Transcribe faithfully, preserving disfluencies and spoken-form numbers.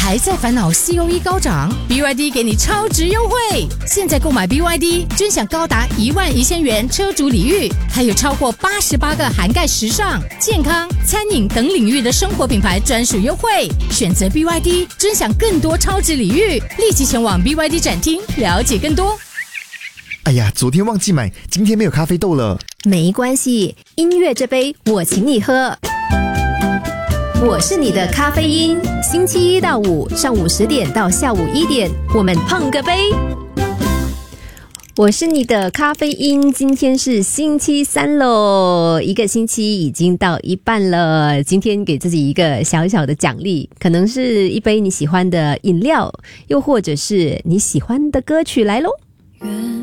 还在烦恼 C O E 高涨 ？B Y D 给你超值优惠，现在购买 B Y D 尊享高达一万一千元车主礼遇，还有超过八十八个涵盖时尚、健康、餐饮等领域的生活品牌专属优惠。选择 B Y D 尊享更多超值礼遇，立即前往 B Y D 展厅了解更多。 哎呀，昨天忘记买，今天没有咖啡豆了。 没关系，音乐这杯我请你喝。我是你的咖啡因，星期一到五上午十点到下午一点，我们碰个杯。我是你的咖啡因，今天是星期三咯，一个星期已经到一半了。今天给自己一个小小的奖励，可能是一杯你喜欢的饮料，又或者是你喜欢的歌曲来咯。